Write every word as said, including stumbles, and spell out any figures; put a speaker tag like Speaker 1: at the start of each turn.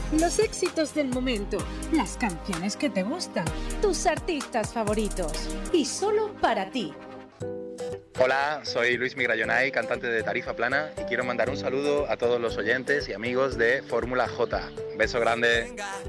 Speaker 1: Los éxitos del momento, las canciones que te gustan, tus artistas favoritos y solo para ti.
Speaker 2: Hola, soy Luis Migrayonay, cantante de Tarifa Plana y quiero mandar un saludo a todos los oyentes y amigos de Fórmula J. Beso grande.